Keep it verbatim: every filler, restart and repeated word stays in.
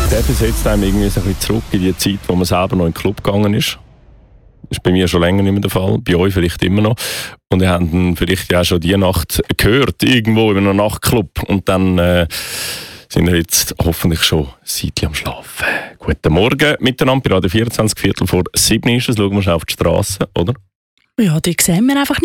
Der versetzt einem irgendwie so ein bisschen zurück in die Zeit, wo man selber noch in den Club gegangen ist. Das ist bei mir schon länger nicht mehr der Fall, bei euch vielleicht immer noch. Und ihr habt ihn vielleicht ja auch schon die Nacht gehört, irgendwo in einem Nachtclub. Und dann äh, sind wir jetzt hoffentlich schon ein Zeitchen am Schlafen. Guten Morgen miteinander, bei Radio vierundzwanzig, Viertel vor sieben ist es. Schauen wir schon auf die Straße, oder? Ja, die sehen wir einfach nicht.